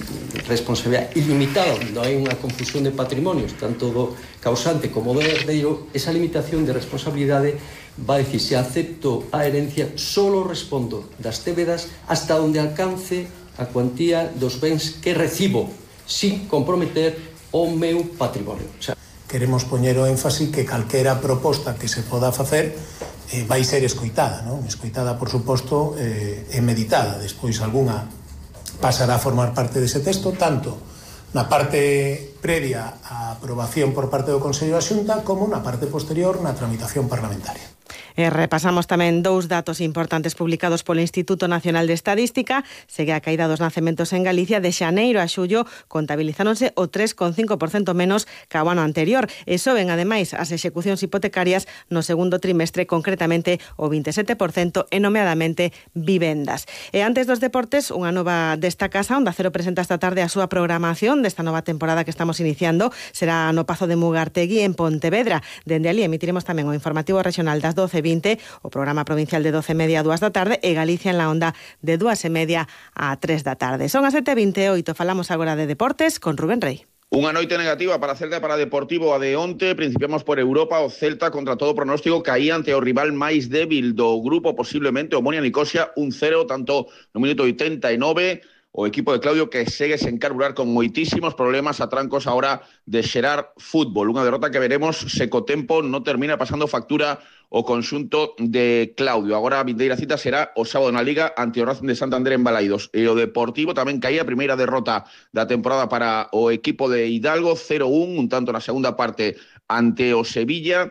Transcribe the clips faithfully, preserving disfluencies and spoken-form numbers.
responsabilidade ilimitada, onde hai unha confusión de patrimonios, tanto do causante como do herdeiro, esa limitación de responsabilidade va a decir se acepto a herencia solo respondo das débedas hasta onde alcance a cuantía dos bens que recibo, sin comprometer o meu patrimonio. O sea, queremos poñer o énfasis que calquera proposta que se poda facer eh, vai ser escoitada, non? Escoitada, por suposto, eh, e meditada. Despois, algunha pasará a formar parte dese texto, tanto na parte previa á aprobación por parte do Consello da Xunta como na parte posterior na tramitación parlamentaria. E repasamos tamén dous datos importantes publicados polo Instituto Nacional de Estadística. Segue a caída dos nacementos en Galicia. De xaneiro a xullo contabilizáronse o tres coma cinco por cento menos que o ano anterior. E soben, ademais, as execucións hipotecarias no segundo trimestre, concretamente o vinte e sete por cento, e nomeadamente vivendas. E antes dos deportes, unha nova desta casa, Onda Cero presenta esta tarde a súa programación desta nova temporada que estamos iniciando. Será no Pazo de Mugartegui, en Pontevedra. Dende ali emitiremos tamén o informativo regional das doce e vinte, o programa provincial de doce e media a dúas da tarde e Galicia en la onda de dúas e media a tres da tarde. Son as sete e vinte e oito, falamos agora de deportes con Rubén Rey. Unha noite negativa para Celta e para Deportivo a de onte. Principiamos por Europa. O Celta, contra todo pronóstico, caía ante o rival máis débil do grupo, posiblemente o Omonia Nicosia, un cero, tanto no minuto oitenta e nove. O equipo de Claudio que segue sen carburar con moitísimos problemas a trancos ahora de xerar fútbol. Unha derrota que veremos se co tempo non termina pasando factura o conxunto de Claudio. Agora a vindeira cita será o sábado na Liga ante o Racing de Santander en Balaidos. E o Deportivo tamén caía a primeira derrota da temporada para o equipo de Hidalgo, cero un, un tanto na segunda parte ante o Sevilla.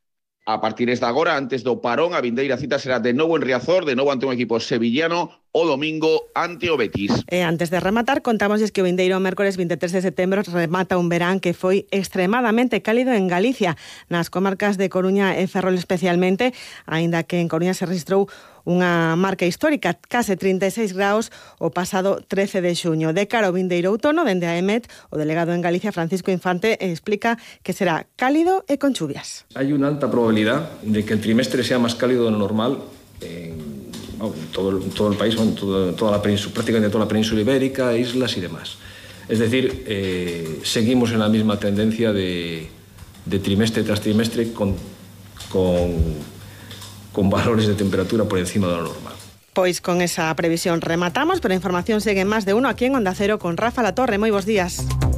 A partir de agora, antes do parón, a vindeira cita será de novo en Riazor, de novo ante un equipo sevillano, o domingo ante o Betis. E antes de rematar, contámosles que o vindeiro mércores vinte e tres de setembro remata un verán que foi extremadamente cálido en Galicia, nas comarcas de Coruña e Ferrol especialmente, aínda que en Coruña se registrou unha marca histórica, case trinta e seis graus o pasado trece de xuño. De cara ao vindeiro outono, dende a EMET, o delegado en Galicia, Francisco Infante, explica que será cálido e con chuvias. Hai unha alta probabilidad de que el trimestre sea máis cálido do normal en todo el, todo el país, toda, toda la península, prácticamente toda la península ibérica, islas y demás. Es decir, eh, seguimos en la misma tendencia de, de trimestre tras trimestre con, con, con valores de temperatura por encima de lo normal. Pois con esa previsión rematamos, pero a información segue en Más de Uno aquí en Onda Cero con Rafa Latorre. Moi bons días.